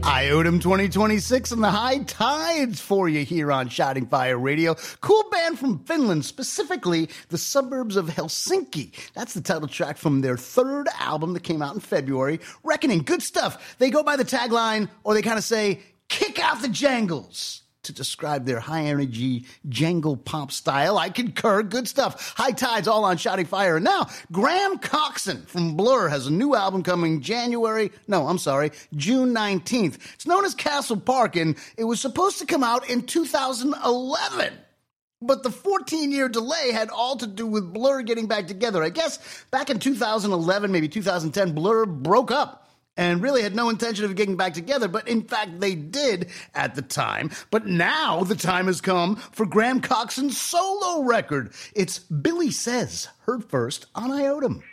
Iotum 2026 and the high tides for you here on Shouting Fire Radio. Cool band from Finland, specifically the suburbs of Helsinki. That's the title track from their third album that came out in February, Reckoning. Good stuff. They go by the tagline, or they kind of say, kick out the jangles, to describe their high-energy jangle pop style. I concur. Good stuff. High tides all on Shouting Fire. And now, Graham Coxon from Blur has a new album coming June 19th. It's known as Castle Park, and it was supposed to come out in 2011. But the 14-year delay had all to do with Blur getting back together. I guess back in 2011, maybe 2010, Blur broke up and really had no intention of getting back together, but in fact they did at the time. But now the time has come for Graham Coxon's solo record. It's Billy Says, heard first on Iotum.